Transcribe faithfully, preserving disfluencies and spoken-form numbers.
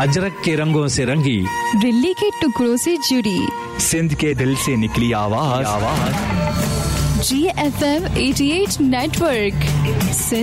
अजरक के रंगों से रंगी, दिल्ली के टुकड़ों से जुड़ी, सिंध के दिल से निकली आवाज, आवाज। जी एफ एम अठासी नेटवर्क।